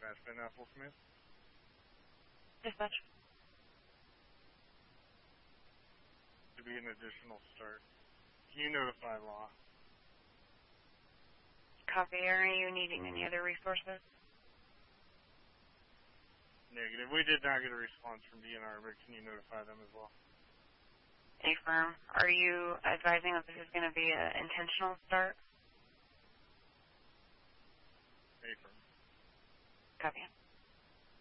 dispatch, Ben Apple Smith. Dispatch. To be an additional start. Can you notify law? Copy. Are you needing any other resources? Negative. We did not get a response from DNR, but can you notify them as well? Affirm. Are you advising that this is going to be an intentional start? Affirm. Copy.